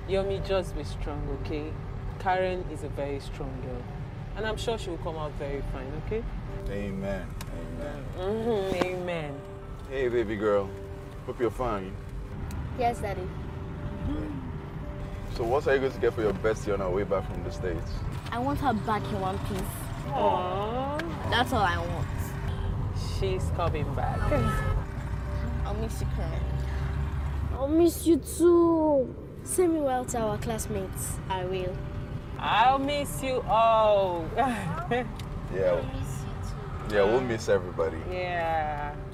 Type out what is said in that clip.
Yomi, just be strong, okay? Karen is a very strong girl. And I'm sure she will come out very fine, okay? Amen. Amen. Amen. Hey, baby girl. Hope you're fine. Yes, Daddy. So what are you going to get for your bestie on our way back from the States? I want her back in one piece. Aww. That's all I want. She's coming back. I'll miss you, Karen. I'll miss you too. Send me well to our classmates. I will. I'll miss you all. Yeah. I'll miss you too. Yeah, we'll miss everybody. Yeah.